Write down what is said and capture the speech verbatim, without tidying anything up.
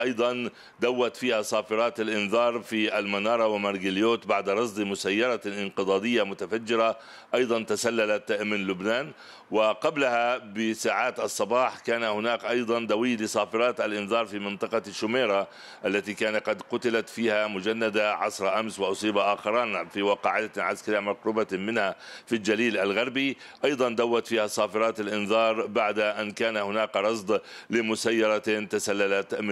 أيضا دوت فيها صافرات الإنذار في المنارة ومرجليوت بعد رصد مسيرة انقضاضية متفجرة أيضا تسللت من لبنان. وقبلها بساعات الصباح كان هناك أيضا دوي لصافرات الإنذار في منطقة شميرة التي كان قد قتلت فيها مجندة عصر أمس، وأصيب آخران في وقعة عسكرية مقروبة منها في الجليل الغربي. أيضا دوت فيها صافرات الإنذار بعد أن كان هناك رصد لمسيرة تسللت من